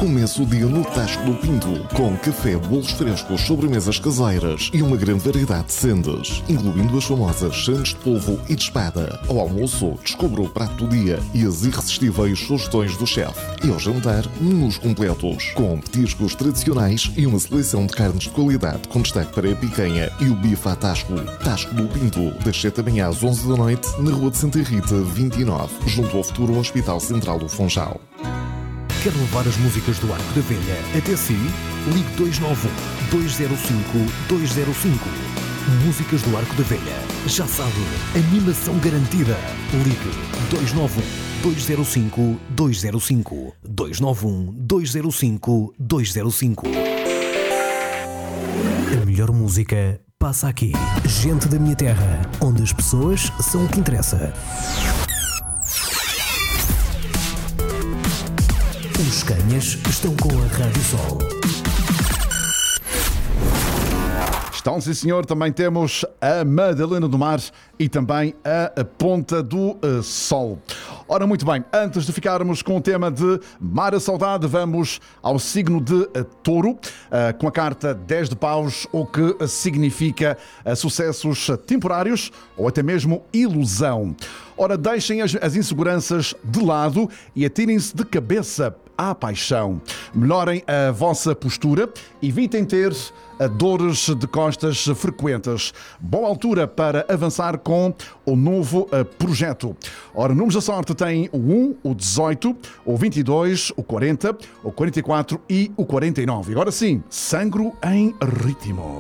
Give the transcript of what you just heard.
Comece o dia no Tasco do Pinto, com café, bolos frescos, sobremesas caseiras e uma grande variedade de sendas, incluindo as famosas sandes de polvo e de espada. Ao almoço, descubra o prato do dia e as irresistíveis sugestões do chefe. E ao jantar, menus completos, com petiscos tradicionais e uma seleção de carnes de qualidade, com destaque para a picanha e o bife à Tasco. Tasco do Pinto, das 7 da manhã às 11 da noite, na Rua de Santa Rita, 29, junto ao futuro Hospital Central do Funchal. Quer levar as músicas do Arco da Velha até si? Ligue 291-205-205. Músicas do Arco da Velha. Já sabe, animação garantida. Ligue 291-205-205. 291-205-205. A melhor música passa aqui. Gente da minha terra, onde as pessoas são o que interessa. Os canhas estão com a Rádio Sol. Então, sim senhor, também temos a Madalena do Mar e também a Ponta do Sol. Ora, muito bem, antes de ficarmos com o tema de Mar a Saudade, vamos ao signo de Touro, com a carta 10 de paus, o que significa sucessos temporários ou até mesmo ilusão. Ora, deixem as inseguranças de lado e atirem-se de cabeça à paixão. Melhorem a vossa postura, evitem ter dores de costas frequentes. Boa altura para avançar com o novo projeto. Ora, números da sorte têm o 1, o 18, o 22, o 40, o 44 e o 49. Agora sim, sangro em ritmo.